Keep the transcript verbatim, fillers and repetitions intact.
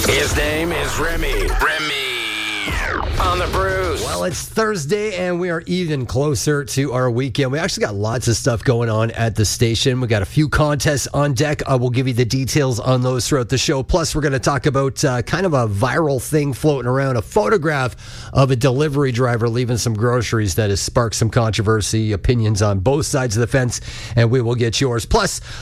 His name is Remy. Remy. On the Bruce. Well, it's Thursday, and we are even closer to our weekend. We actually got lots of stuff going on at the station. We got a few contests on deck. I will give you the details on those throughout the show. Plus, we're going to talk about uh, kind of a viral thing floating around, a photograph of a delivery driver leaving some groceries that has sparked some controversy, opinions on both sides of the fence, and we will get yours. Plus,